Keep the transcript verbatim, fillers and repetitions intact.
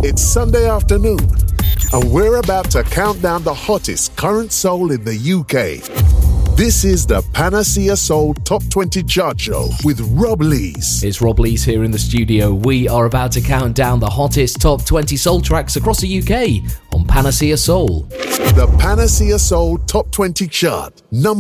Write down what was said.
It's Sunday afternoon, and we're about to count down the hottest current soul in the U K. This is the Panacea Soul Top twenty Chart Show with Rob Lees. It's Rob Lees here in the studio. We are about to count down the hottest top twenty soul tracks across the U K on Panacea Soul. The Panacea Soul Top twenty Chart, number